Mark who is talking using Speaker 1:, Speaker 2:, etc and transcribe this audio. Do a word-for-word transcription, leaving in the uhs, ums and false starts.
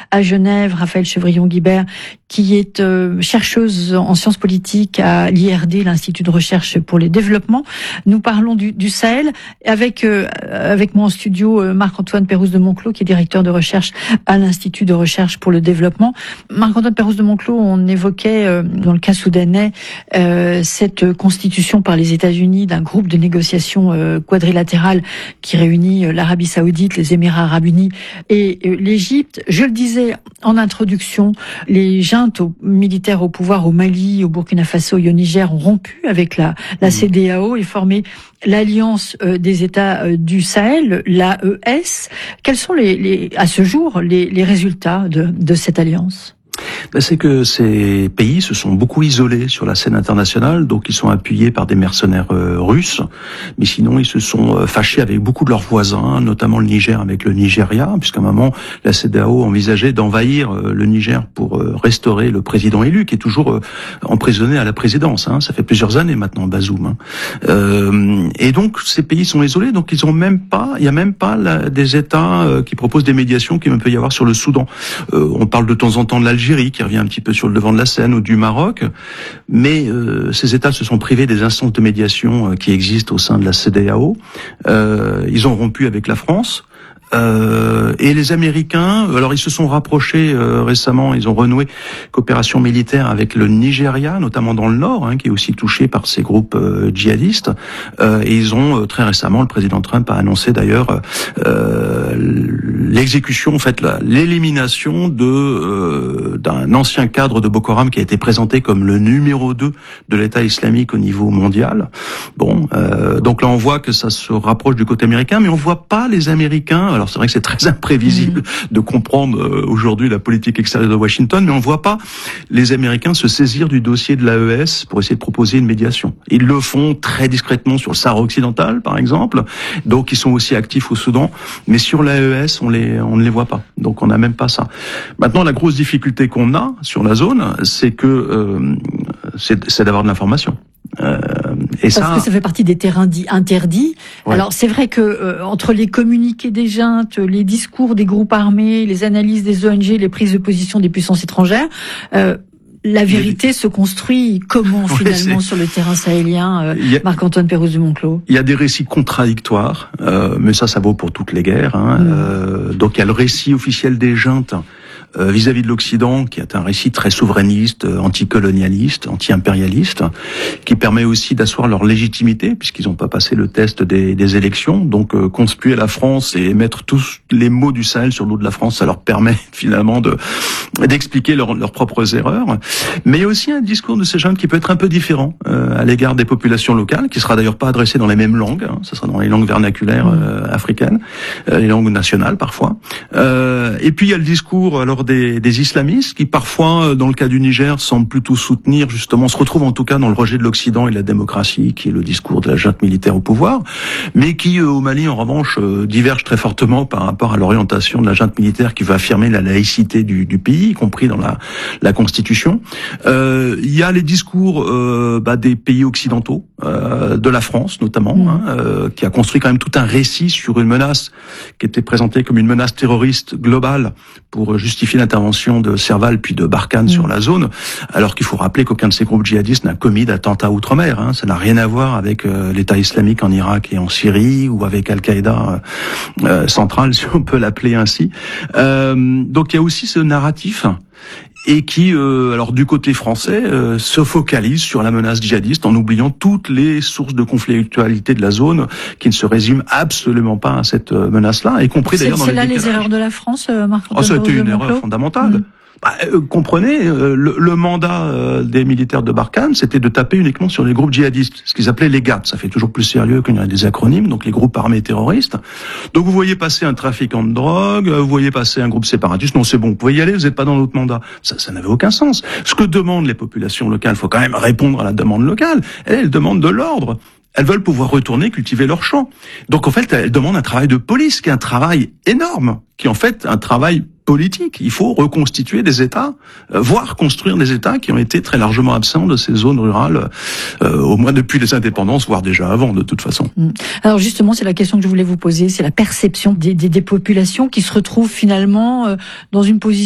Speaker 1: à Genève, Raphaël Chevrillon-Guibert, qui est euh, chercheuse en sciences politiques à l'I R D, l'Institut de recherche pour le développement. Nous parlons du, du Sahel avec euh, avec moi en studio euh, Marc-Antoine Pérouse de Monclos, qui est directeur de recherche à l'Institut de recherche pour le développement. Marc-Antoine Pérouse de Monclos, on évoquait euh, dans le cas soudanais euh, cette constitution par les États-Unis d'un groupe de négociation euh, quadrilatéral qui réunit euh, l'Arabie Saoudite, les Émirats Arabes Unis et euh, l'Égypte. Je le disais en introduction, les juntes aux, militaires au pouvoir au Mali, au Burkina Faso et au Niger ont rompu avec la, la C D A O et formé l'Alliance euh, des États euh, du Sahel, l'A E S. Quels sont les, les, à ce jour les, les résultats de, de cette alliance ?
Speaker 2: Ben c'est que ces pays se sont beaucoup isolés sur la scène internationale, donc ils sont appuyés par des mercenaires euh, russes, mais sinon ils se sont euh, fâchés avec beaucoup de leurs voisins, notamment le Niger avec le Nigeria, puisqu'à un moment la C D A O envisageait d'envahir euh, le Niger pour euh, restaurer le président élu, qui est toujours euh, emprisonné à la présidence. Hein, ça fait plusieurs années maintenant, Bazoum. Hein. Euh, et donc ces pays sont isolés, donc ils ont même pas, il y a même pas la, des États euh, qui proposent des médiations qui peut y avoir sur le Soudan. Euh, on parle de temps en temps de l'Algérie, qui revient un petit peu sur le devant de la scène, ou du Maroc, mais euh, ces États se sont privés des instances de médiation euh, qui existent au sein de la C D A O. Euh, ils ont rompu avec la France. Euh, et les Américains, alors ils se sont rapprochés euh, récemment, ils ont renoué coopération militaire avec le Nigeria, notamment dans le nord, hein, qui est aussi touché par ces groupes euh, djihadistes. Euh, et ils ont euh, très récemment, le président Trump a annoncé d'ailleurs euh, l'exécution, en fait, la, l'élimination de euh, d'un ancien cadre de Boko Haram qui a été présenté comme le numéro deux de l'État islamique au niveau mondial. Bon, euh, donc là on voit que ça se rapproche du côté américain, mais on voit pas les Américains. Alors c'est vrai que c'est très imprévisible mmh. de comprendre euh, aujourd'hui la politique extérieure de Washington, mais on ne voit pas les Américains se saisir du dossier de l'A E S pour essayer de proposer une médiation. Ils le font très discrètement sur le Sahara occidental, par exemple, donc ils sont aussi actifs au Soudan, mais sur l'A E S, on les on ne les voit pas, donc on n'a même pas ça. Maintenant, la grosse difficulté qu'on a sur la zone, c'est que euh, c'est, c'est d'avoir de l'information. Euh, et
Speaker 1: Parce
Speaker 2: ça,
Speaker 1: que ça fait partie des terrains dits interdits. Ouais. Alors c'est vrai que euh, entre les communiqués des juntes, les discours des groupes armés, les analyses des O N G, les prises de position des puissances étrangères, euh, la vérité se construit comment finalement ouais, sur le terrain sahélien, euh, a, Marc-Antoine Pérouse de Monclos?
Speaker 2: Il y a des récits contradictoires, euh, mais ça, ça vaut pour toutes les guerres. Hein. Mmh. Euh, donc il y a le récit officiel des juntes Euh, vis-à-vis de l'Occident, qui est un récit très souverainiste, euh, anticolonialiste, anti-impérialiste, qui permet aussi d'asseoir leur légitimité, puisqu'ils n'ont pas passé le test des, des élections. Donc, euh, conspuer la France et mettre tous les mots du Sahel sur l'eau de la France, ça leur permet finalement de d'expliquer leur, leurs propres erreurs. Mais il y a aussi un discours de ces jeunes qui peut être un peu différent euh, à l'égard des populations locales, qui sera d'ailleurs pas adressé dans les mêmes langues, hein, ça sera dans les langues vernaculaires euh, africaines, euh, les langues nationales parfois. Euh, et puis il y a le discours alors Des, des islamistes qui parfois, dans le cas du Niger, semblent plutôt soutenir, justement, se retrouvent en tout cas dans le rejet de l'Occident et de la démocratie, qui est le discours de la junte militaire au pouvoir, mais qui, euh, au Mali, en revanche, euh, diverge très fortement par rapport à l'orientation de la junte militaire qui veut affirmer la laïcité du, du pays, y compris dans la, la Constitution. Euh, il y a les discours euh, bah, des pays occidentaux, euh, de la France notamment, mmh. hein, euh, qui a construit quand même tout un récit sur une menace qui était présentée comme une menace terroriste globale pour justifier l'intervention de Serval puis de Barkhane mmh. sur la zone, alors qu'il faut rappeler qu'aucun de ces groupes djihadistes n'a commis d'attentat outre-mer. Hein. Ça n'a rien à voir avec euh, l'État islamique en Irak et en Syrie, ou avec Al-Qaïda euh, central, si on peut l'appeler ainsi. Euh, donc il y a aussi ce narratif, et qui, euh, alors du côté français, euh, se focalise sur la menace djihadiste en oubliant toutes les sources de conflictualité de la zone, qui ne se résument absolument pas à cette euh, menace-là, y compris
Speaker 1: c'est,
Speaker 2: d'ailleurs dans
Speaker 1: c'est
Speaker 2: les
Speaker 1: là
Speaker 2: décalages.
Speaker 1: les erreurs de la France, euh, Marc-Antoine.
Speaker 2: Oh, ça a été une erreur fondamentale. Mmh. Bah, euh, comprenez, euh, le, le mandat euh, des militaires de Barkhane, c'était de taper uniquement sur les groupes djihadistes, ce qu'ils appelaient les G A T. Ça fait toujours plus sérieux qu'il y a des acronymes, donc les groupes armés terroristes. Donc vous voyez passer un trafiquant de drogue, vous voyez passer un groupe séparatiste, non c'est bon, vous pouvez y aller, vous n'êtes pas dans notre mandat. Ça, ça n'avait aucun sens. Ce que demandent les populations locales, il faut quand même répondre à la demande locale. Elles, elles demandent de l'ordre. Elles veulent pouvoir retourner cultiver leurs champs. Donc en fait, elles demandent un travail de police, qui est un travail énorme, qui est en fait un travail politique. Il faut reconstituer des États, euh, voire construire des États qui ont été très largement absents de ces zones rurales, euh, au moins depuis les indépendances, voire déjà avant, de toute façon.
Speaker 1: Alors justement, c'est la question que je voulais vous poser, c'est la perception des, des, des populations qui se retrouvent finalement euh, dans une position